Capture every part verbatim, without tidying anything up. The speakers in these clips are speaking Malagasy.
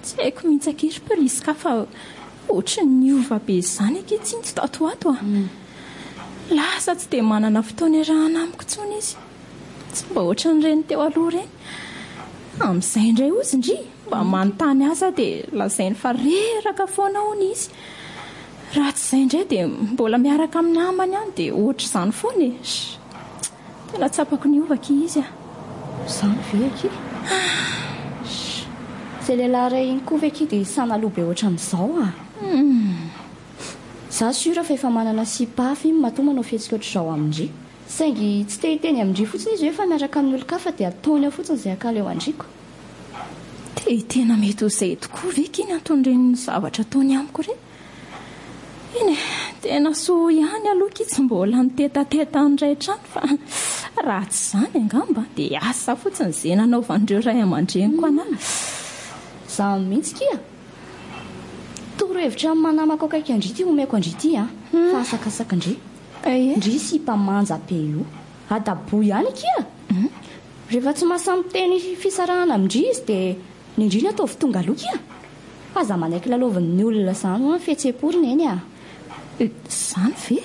Tsy haiko mihitsy akery poriska fa ohatry ny ova be izany akehy tsy tatoato a. Lasa tsy dia manana fotoana iarahana amiko intsony izy. Tsy mba ohatry ny reny teo aloha reny. Amin'izay indray ozy ndry mba manontany aza dia lazainy fa reraka foana hono izy. Raha tsy izay indray dia mbola miaraka amin'ny namany ihany dia ohatry izany foana e. Tena tsapako ny ovaka izy a. Izany ve aky? Izay lehilahy iray iny koa ve aky dia sanaloha be ohatran'izao a? Za sura fa efa manana sipafy matoa manao fihetsika ohatr'izao amindry. Saingy tsy te hiteny amindry fotsiny izy hoe fa miaraka amin'ny olon-kafa dia ataony ao fotsiny izay akaleo andriko. Dia tena mety ho izay tokoa ve kiny anton'ireny zavatra ataony amiko ireny? Eny e, tena soa ihany aloha ky tsy mbola nitetateta an'iray trano fa raha tsy izany angamba dia asa fotsiny izay nanaovan'ireo ray aman-dreniko anahy. Za mihitsy kia. Torohevitra manamako akaiky andry ity omeko andry ity a. Fa asakasaka andry. Ndry sy mpamanja be io. Adabo ihany kia. Rehefa tsy mahasamiteny fisarahana amindry izy dia ny indriny ataovy tonga aloha kia. Aza manaiky lalaovan'ny olona izany ho fihetsem-poriny eny a. Izany ve?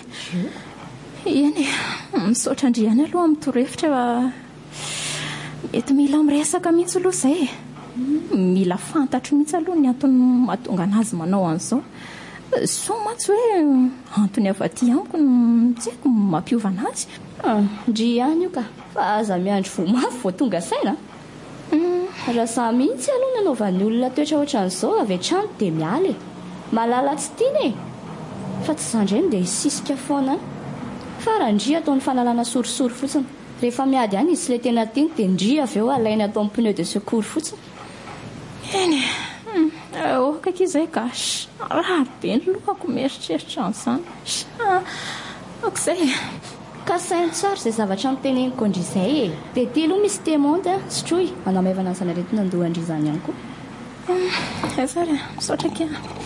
Eny e, misaotra indry ihany aloha amin'ny torohevitra mety mila miresaka mihitsy aloha izay. Mila fantatro mihitsy aloha ny antony mahatonga anazy manao an'izao. So mantsy hoe antony avy aty amiko no tsy haiko mampiova anazy. Ndry ihany io ka. Fa aza miandry vo mafy vao tonga saina. Raha sa mihitsy aloha nanaovan'ny olona toetra ohatran'izao avy hatrany dia miala. Malala tsy tiany e. Fa tsy izany ireny dia hisisika foana. Fa raha ndry ataony fanalana sorisory fotsiny. Rehefa miady ihany izy tsy ilay tena tiany dia ndry avy eo alainy atao amin'ny pneu de secours fotsiny. Eny e, ohaka izay ka. Raha be ny lohako mieritreritra an'izany. Okizay. Ka sainy tsara izay zavatra miteneniko indry izay e. Dia ty aloha misy temondy sotroy anamaivana an'izany aretina andohandry izany ihany koa. Ezara, misaotra kia.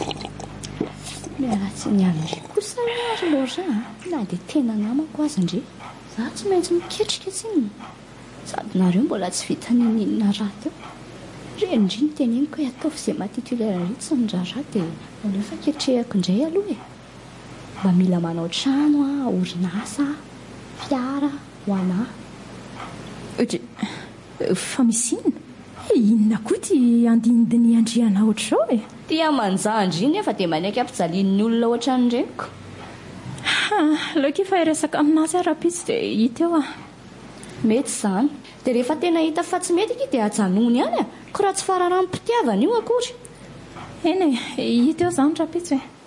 Miaratsy ny amindry kosa ary loatra na dia tena namako azy indry. Za tsy maintsy miketrika tsiny. Sady nareo mbola tsy vita ninina raha teo. Rendry ny teneniko hoe ataovy izay mahatitulaire ritsy ny raharaha dia alefa ketrehako indray aloha e. Mba mila manao trano a, orinasa, fiara, ho anahy. Fa misy inona? Inona koa ty andindiny andriana ohatr'izao e? Tia manja andry nefa dia manaiky ampijalian'ny olona ohatran'ny reniko. Loki fa iresaka aminazy ara-pitsy dia hita eo a. Mety izany. Dia rehefa tena hita fa tsy mety iky dia ajanony ihany a. Ko raha tsy fararaha ny mpitiavana io akory. Eny e, hita eo izany ra-pitsy e.